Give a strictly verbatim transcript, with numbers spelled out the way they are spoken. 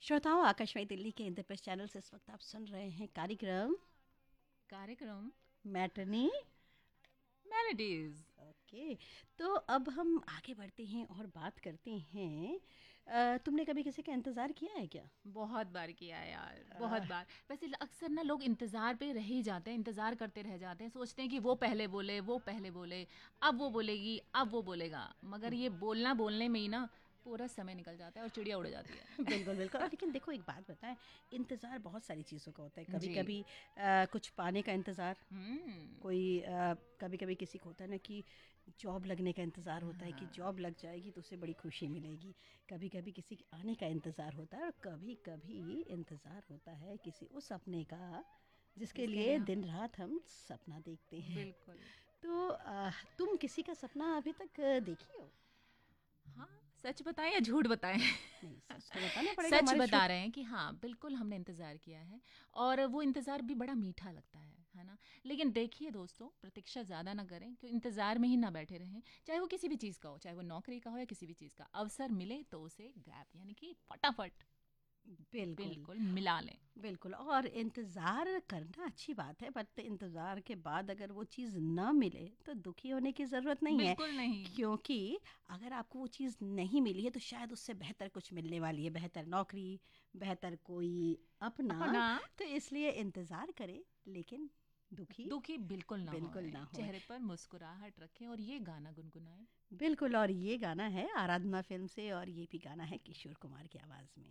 श्रोताओं, आकाशवाणी दिल्ली के इंद्रप्रस्थ चैनल से इस वक्त आप सुन रहे हैं कार्यक्रम कार्यक्रम मैटनी। मेलोडीज। ओके, तो अब हम आगे बढ़ते हैं और बात करते हैं। अ, तुमने कभी किसी का इंतज़ार किया है क्या? बहुत बार किया है यार, बहुत अ, बार। वैसे अक्सर ना लोग इंतजार पे रह ही जाते हैं, इंतजार करते रह जाते हैं, सोचते हैं कि वो पहले बोले, वो पहले बोले, अब वो बोलेगी, अब वो बोलेगा। मगर ये बोलना बोलने में ही ना पूरा समय निकल जाता है और चिड़िया उड़ जाती है। बिल्कुल बिल्कुल। और लेकिन देखो, एक बात बताएं, इंतज़ार बहुत सारी चीज़ों का होता है। कभी जी। कभी अ, कुछ पाने का इंतज़ार, हम्म। कोई अ, कभी कभी किसी को होता है ना कि जॉब लगने का इंतज़ार होता है कि जॉब लग जाएगी तो उसे बड़ी खुशी मिलेगी। कभी कभी किसी के आने का इंतज़ार होता है, और कभी कभी इंतज़ार होता है किसी उस सपने का जिसके जिसके लिए लिए हम दिन रात हम सपना देखते हैं। बिल्कुल। तो अ, तुम किसी का सपना अभी तक अ, देखी हो? हाँ, सच बताएं या झूठ बताएं? नहीं, सच तो बताना पड़ेगा सच हमारे श्रो बता रहे हैं कि हाँ, बिल्कुल हमने इंतज़ार किया है और वो इंतज़ार भी बड़ा मीठा लगता है, है ना? लेकिन देखिए दोस्तों, प्रतीक्षा ज़्यादा ना करें, कि इंतज़ार में ही ना बैठे रहें। चाहे वो किसी भी चीज़ का हो, चाहे वो नौकरी का हो या किसी भी चीज़ का। अवसर मिले तो उसे ग्रैब यानी कि फटाफट बिल्कुल बिल्कुल मिला लें। बिल्कुल। और इंतज़ार करना अच्छी बात है, बट इंतज़ार के बाद अगर वो चीज़ ना मिले तो दुखी होने की ज़रूरत नहीं है। बिल्कुल नहीं। क्योंकि अगर आपको वो चीज़ नहीं मिली है तो शायद उससे बेहतर कुछ मिलने वाली है, बेहतर नौकरी, बेहतर कोई अपना। अपना तो इसलिए इंतज़ार करें, लेकिन दुखी दुखी बिल्कुल ना बिल्कुल होए, ना हो। चेहरे पर मुस्कुराहट रखें और ये गाना गुनगुनाएं। बिल्कुल। और ये गाना है आराधना फिल्म से, और ये भी गाना है किशोर कुमार की आवाज़ में।